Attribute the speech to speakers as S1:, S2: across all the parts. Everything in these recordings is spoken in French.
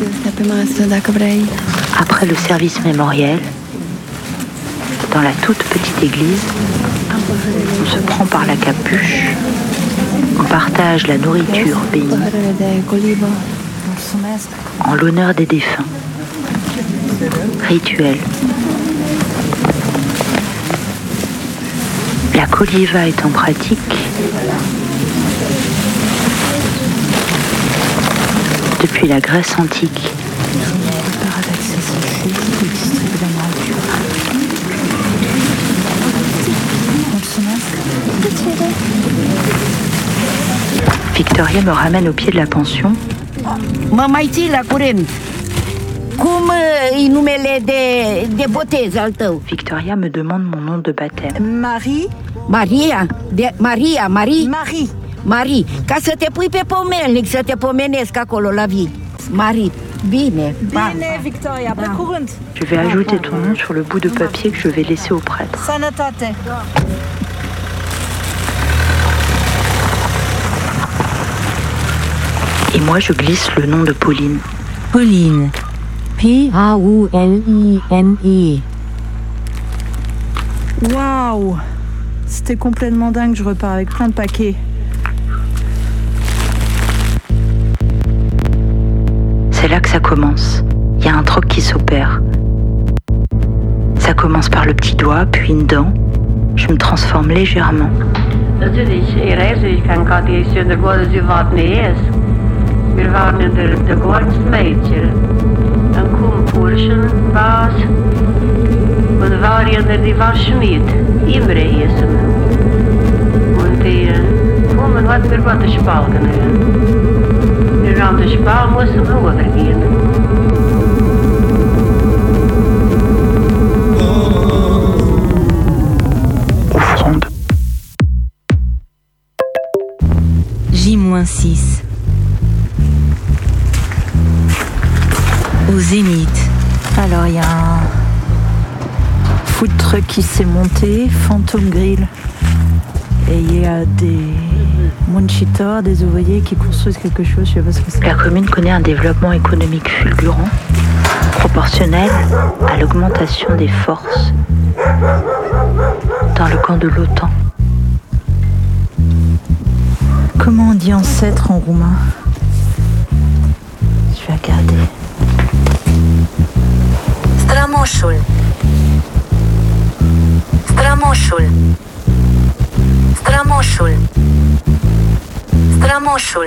S1: Après le service mémoriel, dans la toute petite église, on se prend par la capuche, on partage la nourriture bénie en l'honneur des défunts. Rituel. La Koliva est en pratique. Depuis la Grèce antique. Victoria me ramène au pied de la pension.
S2: Mă mai ții la curent. Cum e numele de botez al tău?
S1: Victoria me demande mon nom de baptême.
S3: Marie.
S2: Maria? Maria, Marie?
S3: Marie.
S2: Marie, ca să te pui pe pomelnic, să te pomenesc acolo la vii. Marie, bine.
S3: Bine, Victoria, pe curând.
S1: Je vais ajouter ton nom sur le bout de papier que je vais laisser au prêtre.
S3: Sănătate.
S1: Et moi, je glisse le nom de Pauline.
S4: Pauline. Pauline.
S3: Waouh! C'était complètement dingue, je repars avec plein de paquets.
S1: C'est là que ça commence. Il y a un troc qui s'opère. Ça commence par le petit doigt, puis une dent. Je me transforme légèrement.
S5: Wir waren in der ganzen Mädchen. Dann kom Purschen, was? Und war ja die Waschen nicht. Immer essen. Und die kommen hat wir was zu spalten. Wir haben den Spal müssen übergehen.
S1: Offrande.
S4: J-6. Au Zénith.
S3: Alors il y a un food truck qui s'est monté, Phantom Grill. Et il y a des munchiteurs, des ouvriers qui construisent quelque chose, je sais pas ce que c'est.
S1: La commune connaît un développement économique fulgurant, proportionnel à l'augmentation des forces dans le camp de l'OTAN.
S3: Comment on dit ancêtre en roumain? Je vais regarder.
S4: Strămoșul. Strămoșul. Strămoșul. Strămoșul.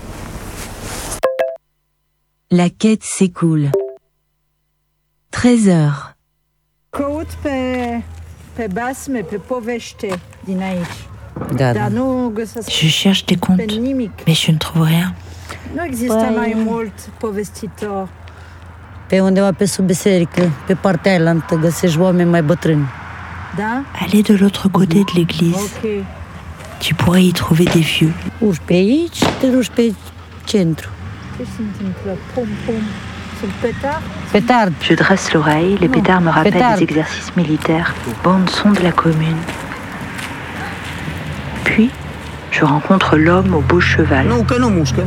S4: La quête s'écoule. 13 heures.
S3: Căut pe basme, pe povește din aici.
S2: Da,
S3: Dar nu găsesc
S1: Je cherche des
S3: pe
S1: comptes,
S3: nimic.
S1: mais je ne trouve rien.
S3: Nu există mai mult povestitor.
S2: Pe undeva pe sub biserică, pe partea ailaltă, găsești oameni mai bătrâni.
S3: Da?
S1: Allez de l'autre côté de l'église.
S3: Ok.
S1: Tu pourrais y trouver des vieux.
S2: Urci pe aici, te duci pe centru.
S3: Ce se întâmplă? Pom, pom. Sunt petard?
S2: Petard.
S1: Je dresse l'oreille, les pétards me rappellent
S2: pétards.
S1: des exercices militaires, bande son de la commune. Puis, je rencontre l'homme au beau cheval.
S6: Nu, că nu mușcă.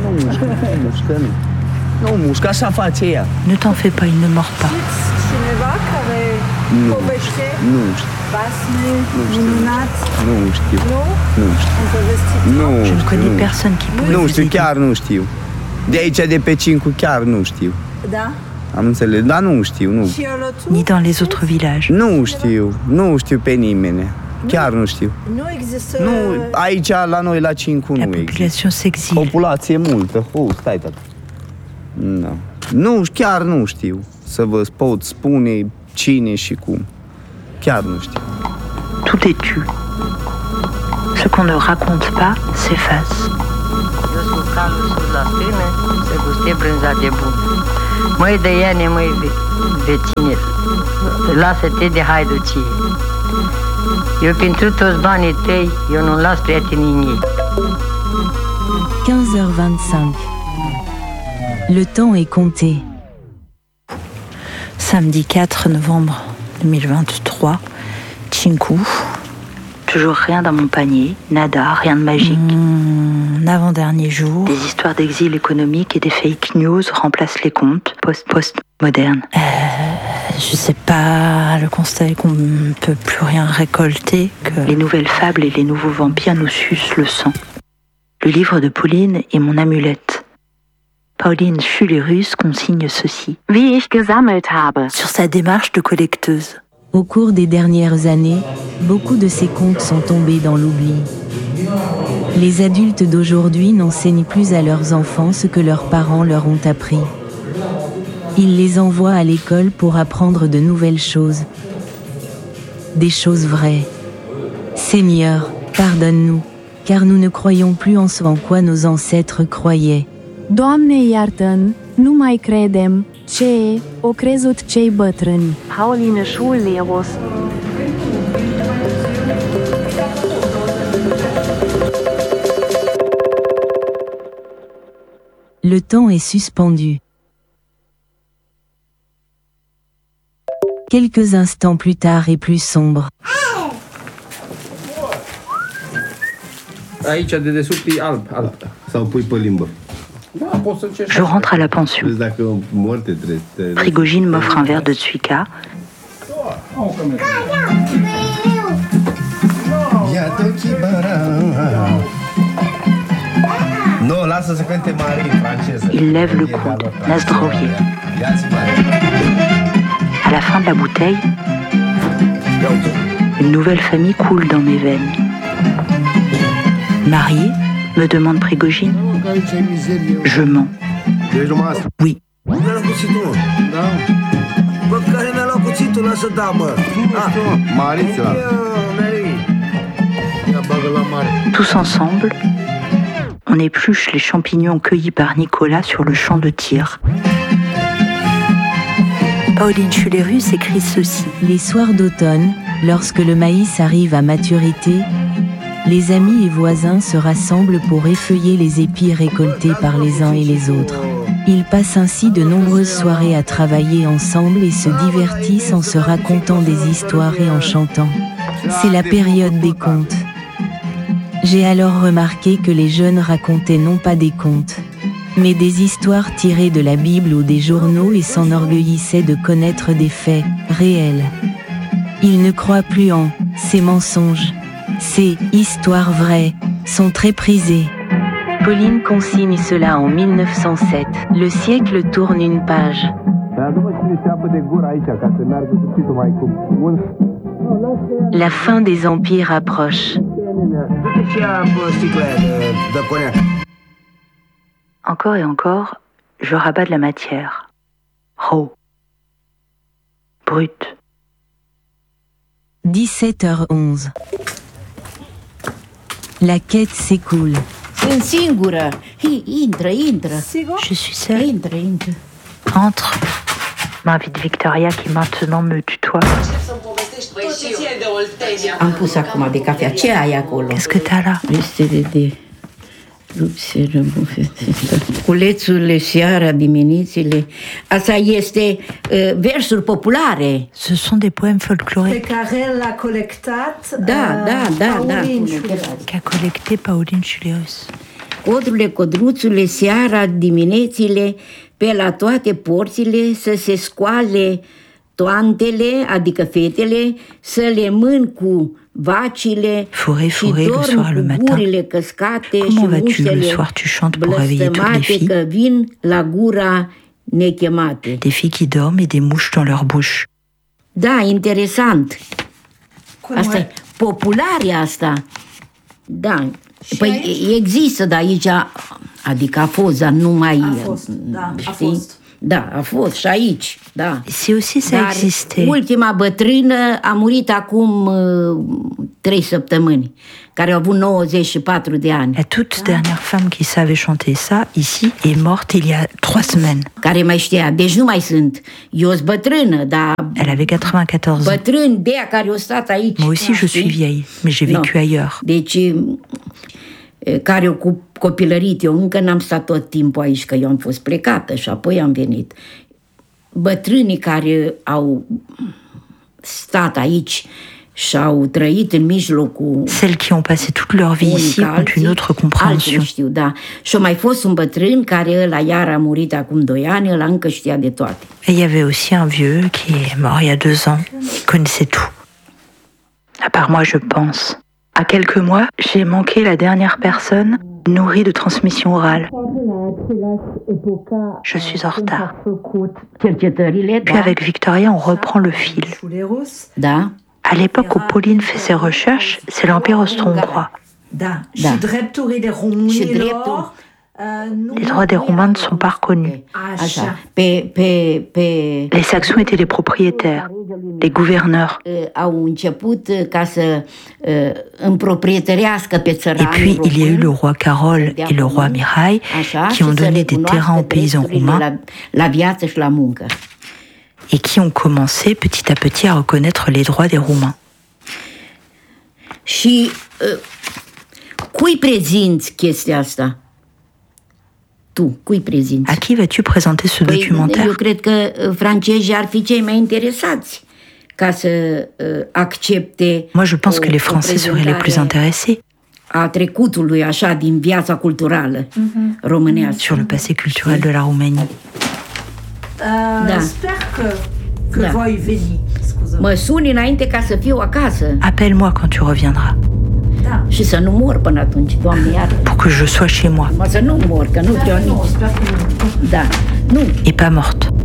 S6: Nu mușcă, așa face ea.
S1: Ne t'en fais pas, il ne mord pas.
S3: Cineva care povește
S6: Nu știu.
S3: basme, minunat?
S6: Nu știu.
S3: Nu?
S6: Nu știu.
S3: Un povestitor?
S6: Nu
S1: Je ne
S6: știu.
S1: connais personne qui pourrait
S6: Nu
S1: vous
S6: știu,
S1: aider.
S6: chiar nu știu. De aici, de pe Cincu, chiar nu știu.
S3: Da?
S6: Am înțeles, dar nu știu, nu.
S3: Și Olotu?
S1: Ni dans les autres villages.
S6: Nu știu pe nimeni. Chiar nu știu.
S3: Nu există...
S6: Nu, aici, la noi, la Cincu,
S1: La
S6: nu există.
S1: population s'exile.
S6: Populație multă. Stai, tata. Nu, chiar nu știu să vă pot spune cine și cum. Chiar nu știu.
S1: Tout est tu. Ce qu'on ne raconte pas s'efface.
S5: Eu sunt calul sus la stâne, se gustie brânza de bun. Măi de iane, măi vecine, lasă-te de haiducie. Eu pentru toți banii tăi, eu nu las prietenii ei.
S4: 15h25. Le temps est compté.
S1: Samedi 4 novembre 2023, Cincu, Toujours rien dans mon panier, nada, rien de magique.
S3: Avant-dernier jour.
S1: Des histoires d'exil économique et des fake news remplacent les contes post-modernes.
S3: Je sais pas, le constat est qu'on ne peut plus rien récolter.
S1: Les nouvelles fables et les nouveaux vampires nous sucent le sang. Le livre de Pauline est mon amulette. Pauline Schülerus consigne ceci.
S5: Wie ich gesammelt habe.
S1: Sur sa démarche de collecteuse.
S4: Au cours des dernières années, beaucoup de ces contes sont tombés dans l'oubli. Les adultes d'aujourd'hui n'enseignent plus à leurs enfants ce que leurs parents leur ont appris. Ils les envoient à l'école pour apprendre de nouvelles choses. Des choses vraies. Seigneur, pardonne-nous, car nous ne croyons plus en ce en quoi nos ancêtres croyaient.
S7: Doamne iartă-n, nu mai credem ce o crezut cei bătrâni.
S5: Pauline Schullerus.
S4: Le temps est suspendu. Quelques instants plus tard et plus sombre.
S8: Aici de desubt e alb.
S9: Sau pui pe limbă.
S1: Je rentre à la pension.
S9: Dacă moarte trebuie.
S1: Prigogine m'offre un verre de Tsuika.
S9: Nu, lasă să cânte Marie în franceză.
S1: Il lève le coude, Nasdrovier. À la fin de la bouteille, une nouvelle famille coule dans mes veines. Marié, me demande Prigogine. Je mens. Oui. Tous ensemble, on épluche les champignons cueillis par Nicolas sur le champ de tir. Pauline Schülerus écrit ceci.
S4: Les soirs d'automne, lorsque le maïs arrive à maturité, les amis et voisins se rassemblent pour effeuiller les épis récoltés par les uns et les autres. Ils passent ainsi de nombreuses soirées à travailler ensemble et se divertissent en se racontant des histoires et en chantant. C'est la période des contes. J'ai alors remarqué que les jeunes racontaient non pas des contes, mais des histoires tirées de la Bible ou des journaux et s'enorgueillissaient de connaître des faits réels. Ils ne croient plus en ces mensonges. Ces histoires vraies sont très prisées. Pauline consigne cela en 1907. Le siècle tourne une page. La fin des empires approche.
S1: Encore et encore, je rabats de la matière. Raw. Brut.
S4: 17h11. La quête s'écoule.
S2: Sunt singură. Intră.
S1: Je suis seule.
S2: Intră.
S1: Entre, m'invite Victoria qui maintenant me tutoie.
S2: Am pus acum de cafea. Ce ai acolo?
S1: Qu'est-ce que t'as là?
S2: Este de rupseră, culețurile, seara, diminețile. Asta este versuri populare.
S1: Ce sont des poèmes folkloriques
S3: care l-a colectat
S2: Da.
S1: qu'a collecté Pauline Schülerus.
S2: Codrurile, codruțurile, seara, diminețile, pe la toate porțile să se scoale toantele, adică fetele, să le mân cu vacile
S1: Fourré,
S2: și
S1: le
S2: dorm
S1: soir, le
S2: cu
S1: matin.
S2: gurile căscate
S1: Comment
S2: și
S1: vas-tu? Le
S2: ușele
S1: soir, tu chantes pour réveiller toutes les
S2: blăstămate
S1: filles.
S2: că vin la gura nechemate.
S1: Des filles qui dorment et des mouches dans leur bouche.
S2: Da, interesant. Asta e populare asta. Da. Păi există, dar aici, adică a fost, dar nu mai...
S3: A fost.
S2: Da, a fost și aici, da.
S1: Si aussi ça
S2: Dar
S1: existait.
S2: ultima bătrână a murit acum 3 săptămâni, care a avut 94 de ani.
S1: La toute dernière femme qui savait chanter ça, ici, est morte il y a 3 semaines.
S2: Care mai știa, deci nu mai sunt. Eu sunt bătrână, dar
S1: Elle avait 94 ans.
S2: bătrâni de aia care au stat aici.
S1: Moi aussi, je suis vieille, mais j'ai vécu ailleurs.
S2: Deci, care au copilărit, eu încă n-am stat tot timpul aici, că eu am fost plecată și apoi am venit. Bătrânii care au stat aici și-au trăit în mijlocul
S3: Celles qui ont passé toute leur vie ici ont une autre compréhension.
S2: știu, da. Și a mai fost un bătrân care ăla iar a murit acum 2 ani, ăla încă știa de toate.
S3: Et il y avait aussi un vieux qui est mort il y a 2 ans, il connaissait tout. À part moi, je pense. À quelques mois, j'ai manqué la dernière personne nourrie de transmission orale. Je suis en retard.
S2: Cercetările,
S3: Puis avec Victoria, on reprend le fil.
S2: da,
S3: À l'époque où Pauline fait ses recherches, c'est l'Empire austro-hongrois.
S2: da.
S3: Les droits des Roumains ne sont pas reconnus.
S2: Așa,
S3: Les Saxons étaient les propriétaires, les gouverneurs.
S2: au început ca să împroprietărească pe
S3: Et
S2: țărani
S3: puis, il y a eu le roi Carol et le roi Mihai qui ont donné des terrains aux paysans roumains
S2: la viață și la muncă.
S3: et qui ont commencé petit à petit à reconnaître les droits des Roumains.
S2: Și cui prezinți chestia asta? Tu, cui prezinți?
S3: À qui vas-tu présenter ce
S2: Eu
S3: documentaire?
S2: cred că francezii ar fi cei mai interesați ca să accepte
S3: Moi, je pense que les Français seraient les plus intéressés
S2: a trecutului așa din viața culturală românească.
S3: sur le passé culturel de la Roumanie.
S2: Da. Da. Mă suni înainte ca să fiu acasă
S3: Appelle-moi quand tu reviendras,
S2: și să nu mor până atunci, Doamne iartă.
S3: pour que je sois chez moi
S2: Mă să nu mor, că nu vreau nici. Da. Nu,
S3: et pas morte.